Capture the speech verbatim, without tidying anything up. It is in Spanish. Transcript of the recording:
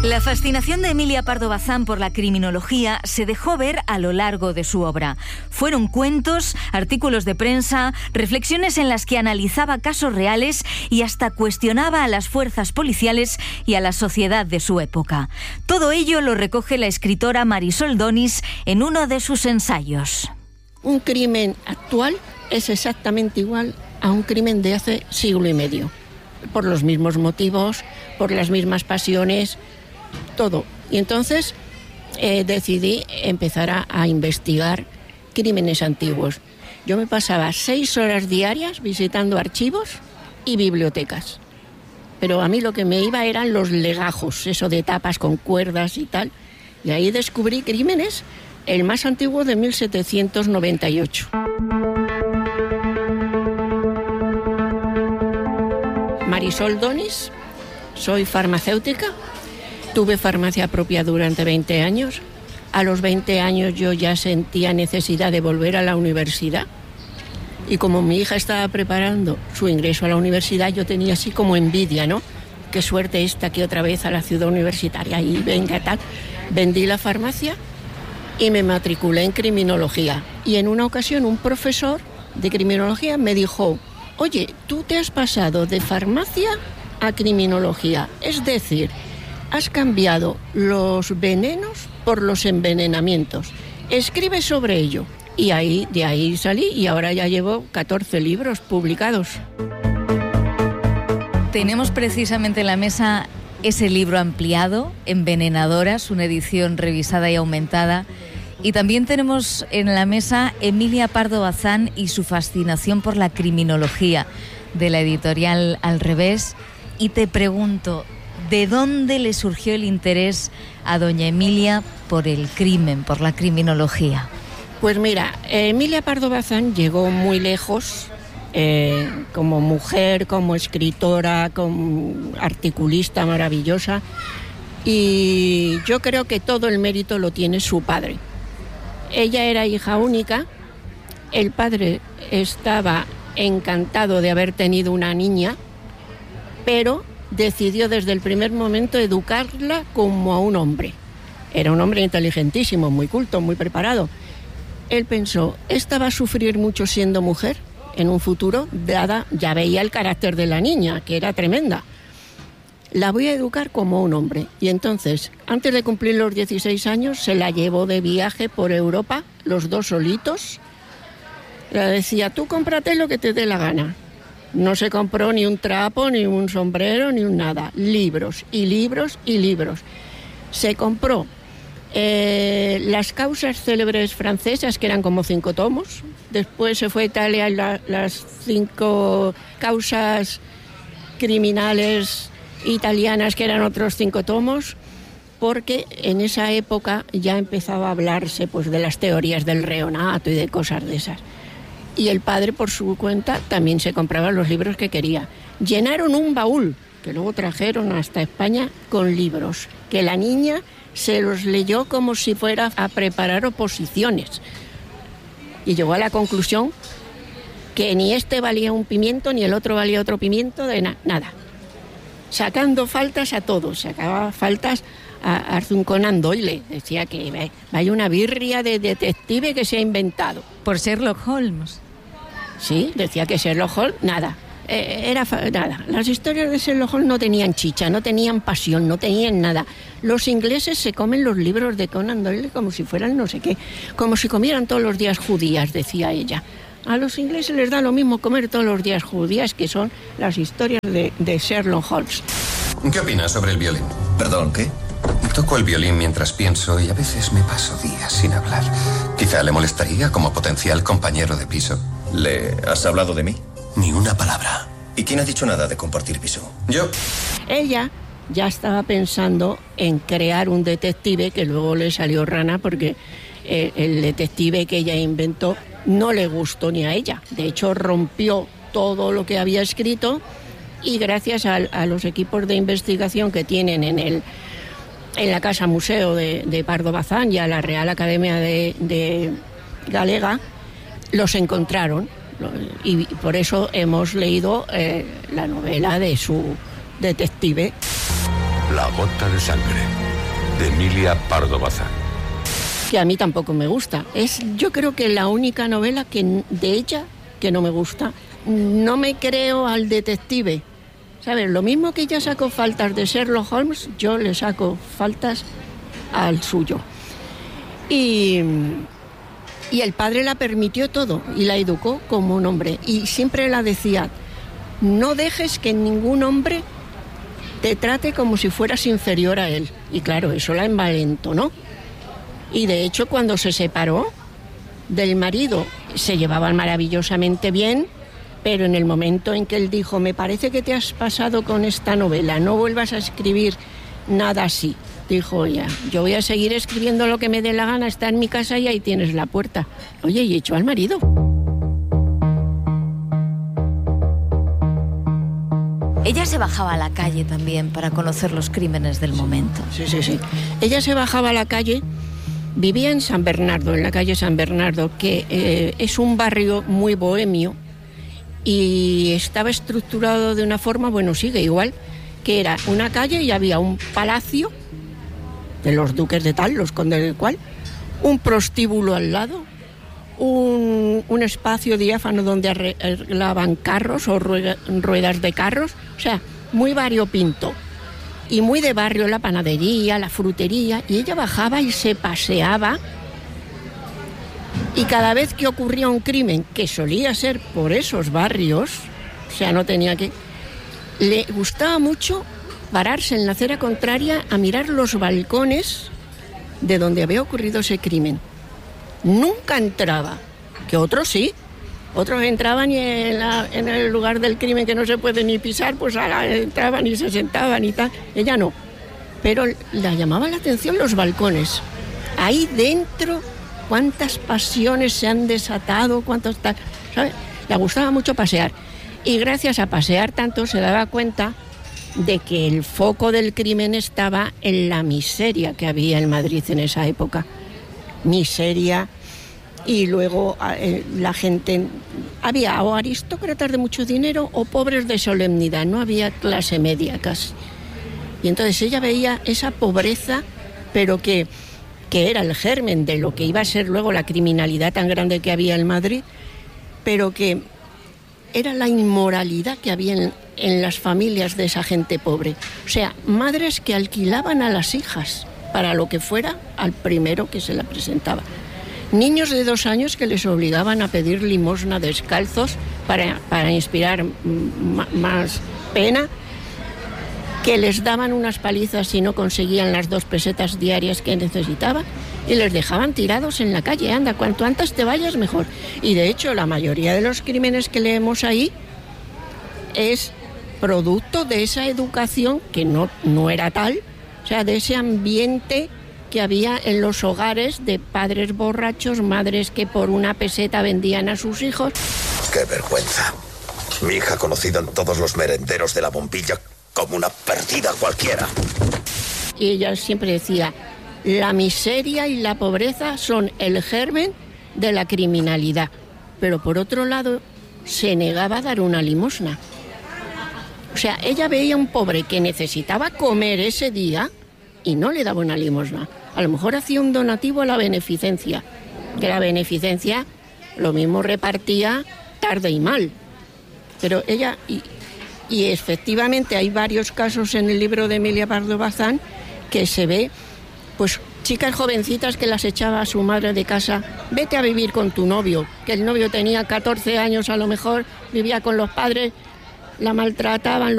La fascinación de Emilia Pardo Bazán por la criminología se dejó ver a lo largo de su obra. Fueron cuentos, artículos de prensa, reflexiones en las que analizaba casos reales y hasta cuestionaba a las fuerzas policiales y a la sociedad de su época. Todo ello lo recoge la escritora Marisol Donis en uno de sus ensayos. Un crimen actual es exactamente igual a un crimen de hace siglo y medio. Por los mismos motivos, por las mismas pasiones, todo. Y entonces eh, decidí empezar a, a investigar crímenes antiguos. Yo me pasaba seis horas diarias visitando archivos y bibliotecas. Pero a mí lo que me iba eran los legajos, eso de tapas con cuerdas y tal. Y ahí descubrí crímenes, el más antiguo de mil setecientos noventa y ocho. Marisol Donis, soy farmacéutica. Tuve farmacia propia durante veinte años. A los veinte años yo ya sentía necesidad de volver a la universidad. Y como mi hija estaba preparando su ingreso a la universidad, yo tenía así como envidia, ¿no? Qué suerte esta que otra vez a la ciudad universitaria y venga tal. Vendí la farmacia y me matriculé en criminología. Y en una ocasión un profesor de criminología me dijo: oye, tú te has pasado de farmacia a criminología, es decir, has cambiado los venenos por los envenenamientos. Escribe sobre ello. Y ahí, de ahí salí y ahora ya llevo catorce libros publicados. Tenemos precisamente en la mesa ese libro ampliado, Envenenadoras, una edición revisada y aumentada. Y también tenemos en la mesa Emilia Pardo Bazán y su fascinación por la criminología, de la editorial Al Revés. Y te pregunto, ¿de dónde le surgió el interés a doña Emilia por el crimen, por la criminología? Pues mira, Emilia Pardo Bazán llegó muy lejos eh, como mujer, como escritora, como articulista maravillosa, y yo creo que todo el mérito lo tiene su padre. Ella era hija única, el padre estaba encantado de haber tenido una niña, pero decidió desde el primer momento educarla como a un hombre. Era un hombre inteligentísimo, muy culto, muy preparado. Él pensó, esta va a sufrir mucho siendo mujer en un futuro, dada, ya veía el carácter de la niña, que era tremenda. La voy a educar como un hombre. Y entonces, antes de cumplir los dieciséis años, se la llevó de viaje por Europa, los dos solitos. Le decía, tú cómprate lo que te dé la gana. No se compró ni un trapo, ni un sombrero, ni un nada. Libros y libros y libros. Se compró eh, las causas célebres francesas, que eran como cinco tomos. Después se fue a Italia la, las cinco causas criminales italianas, que eran otros cinco tomos, porque en esa época ya empezaba a hablarse pues de las teorías del reonato y de cosas de esas. Y el padre, por su cuenta, también se compraba los libros que quería. Llenaron un baúl, que luego trajeron hasta España, con libros, que la niña se los leyó como si fuera a preparar oposiciones. Y llegó a la conclusión que ni este valía un pimiento, ni el otro valía otro pimiento, de na- nada. Sacando faltas a todos, sacaba faltas a Arthur Conan Doyle. Decía que vaya una birria de detective que se ha inventado. Por Sherlock Holmes. Sí, decía que Sherlock Holmes, nada, eh, era fa- nada. Las historias de Sherlock Holmes no tenían chicha, no tenían pasión, no tenían nada. Los ingleses se comen los libros de Conan Doyle como si fueran no sé qué, como si comieran todos los días judías, decía ella. A los ingleses les da lo mismo comer todos los días judías, que son las historias de, de Sherlock Holmes. ¿Qué opinas sobre el violín? Perdón, ¿qué? Toco el violín mientras pienso y a veces me paso días sin hablar. Quizá le molestaría como potencial compañero de piso. ¿Le has hablado de mí? Ni una palabra. ¿Y quién ha dicho nada de compartir piso? Yo. Ella ya estaba pensando en crear un detective, que luego le salió rana porque el, el detective que ella inventó no le gustó ni a ella. De hecho, rompió todo lo que había escrito y gracias a, a los equipos de investigación que tienen en el en la Casa Museo de, de Pardo Bazán y a la Real Academia de, de Galega, los encontraron. Y por eso hemos leído eh, la novela de su detective. La gota de sangre, de Emilia Pardo Bazán. Que a mí tampoco me gusta. Es, yo creo que la única novela que de ella que no me gusta. No me creo al detective. ¿Sabes? Lo mismo que ella sacó faltas de Sherlock Holmes, yo le saco faltas al suyo. Y, y el padre la permitió todo y la educó como un hombre. Y siempre la decía, no dejes que ningún hombre te trate como si fueras inferior a él. Y claro, eso la envalentonó. Y de hecho, cuando se separó del marido, se llevaban maravillosamente bien, pero en el momento en que él dijo, me parece que te has pasado con esta novela, no vuelvas a escribir nada así. Dijo, ya, yo voy a seguir escribiendo lo que me dé la gana, está en mi casa y ahí tienes la puerta. Oye, y echó al marido. Ella se bajaba a la calle también para conocer los crímenes del momento. Sí, sí, sí. Ella se bajaba a la calle, vivía en San Bernardo, en la calle San Bernardo, que eh, es un barrio muy bohemio y estaba estructurado de una forma, bueno, sigue igual, que era una calle y había un palacio de los duques de tal, los condes de cual, un prostíbulo al lado, un, un espacio diáfano donde arreglaban carros o ruedas de carros, o sea, muy variopinto. Y muy de barrio, la panadería, la frutería, y ella bajaba y se paseaba. Y cada vez que ocurría un crimen, que solía ser por esos barrios, o sea, no tenía que... Le gustaba mucho pararse en la acera contraria a mirar los balcones de donde había ocurrido ese crimen. Nunca entraba, que otros sí. Otros entraban y en, la, en el lugar del crimen que no se puede ni pisar, pues ahora entraban y se sentaban y tal. Ella no. Pero la llamaba la atención los balcones. Ahí dentro, cuántas pasiones se han desatado, cuántos tal, ¿sabes? Le gustaba mucho pasear. Y gracias a pasear tanto se daba cuenta de que el foco del crimen estaba en la miseria que había en Madrid en esa época. Miseria. Y luego eh, la gente, había o aristócratas de mucho dinero o pobres de solemnidad, no había clase media casi. Y entonces ella veía esa pobreza, pero que, que era el germen de lo que iba a ser luego la criminalidad tan grande que había en Madrid, pero que era la inmoralidad que había en, en las familias de esa gente pobre. O sea, madres que alquilaban a las hijas para lo que fuera al primero que se la presentaba. Niños de dos años que les obligaban a pedir limosna descalzos para, para inspirar m- más pena, que les daban unas palizas si no conseguían las dos pesetas diarias que necesitaban y les dejaban tirados en la calle. Anda, cuanto antes te vayas mejor. Y de hecho la mayoría de los crímenes que leemos ahí es producto de esa educación que no, no era tal, o sea, de ese ambiente que había en los hogares de padres borrachos, madres que por una peseta vendían a sus hijos. ¡Qué vergüenza! Mi hija conocida en todos los merenderos de la bombilla como una perdida cualquiera. Y ella siempre decía, la miseria y la pobreza son el germen de la criminalidad. Pero por otro lado, se negaba a dar una limosna. O sea, ella veía a un pobre que necesitaba comer ese día y no le daba una limosna. A lo mejor hacía un donativo a la beneficencia, que la beneficencia lo mismo repartía tarde y mal. Pero ella, y, y efectivamente hay varios casos en el libro de Emilia Pardo Bazán que se ve, pues chicas jovencitas que las echaba a su madre de casa, vete a vivir con tu novio, que el novio tenía catorce años a lo mejor, vivía con los padres, la maltrataban,